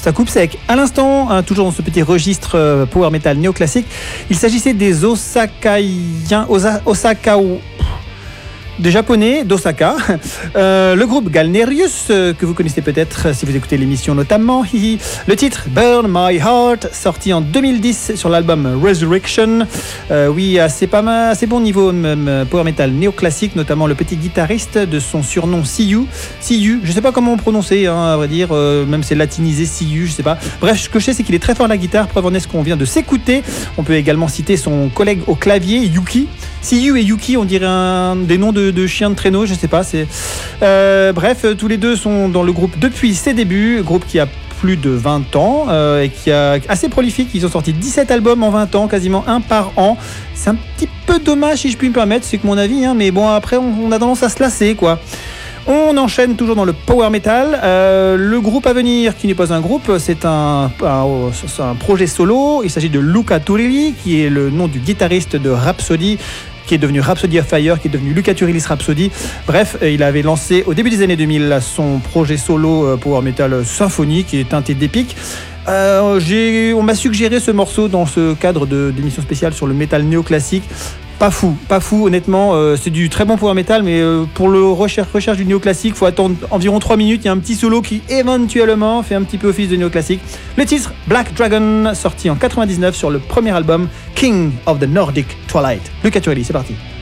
ça coupe sec. À l'instant, toujours dans ce petit registre power metal néoclassique, il s'agissait des des Japonais d'Osaka. Le groupe Galnerius, que vous connaissez peut-être si vous écoutez l'émission notamment. Le titre Burn My Heart, sorti en 2010 sur l'album Resurrection. Oui, assez bon niveau power metal néoclassique, notamment le petit guitariste de son surnom Siyu. Siyu, je sais pas comment prononcer, à vrai dire, même c'est latinisé Siyu, je sais pas. Bref, ce que je sais, c'est qu'il est très fort à la guitare, preuve en est ce qu'on vient de s'écouter. On peut également citer son collègue au clavier, Yuki. Siyu et Yuki, on dirait des noms de chiens de traîneau, je sais pas. Bref, tous les deux sont dans le groupe depuis ses débuts, groupe qui a plus de 20 ans et qui est assez prolifique. Ils ont sorti 17 albums en 20 ans, quasiment un par an. C'est un petit peu dommage si je puis me permettre, c'est que mon avis, mais bon, après on a tendance à se lasser, quoi. On enchaîne toujours dans le power metal. Le groupe à venir, qui n'est pas un groupe, c'est un projet solo. Il s'agit de Luca Turilli, qui est le nom du guitariste de Rhapsody, qui est devenu Rhapsody of Fire, qui est devenu Luca Turilli's Rhapsody. Bref, il avait lancé au début des années 2000 son projet solo power metal Symphonie, qui est teinté d'épique. On m'a suggéré ce morceau dans ce cadre d'émission spéciale sur le métal néoclassique. Pas fou, honnêtement, c'est du très bon power metal, mais pour le recherche du néoclassique, il faut attendre environ 3 minutes. Il y a un petit solo qui éventuellement fait un petit peu office de néoclassique. Le titre Black Dragon, sorti en 99 sur le premier album King of the Nordic Twilight. Luca Turilli, c'est parti.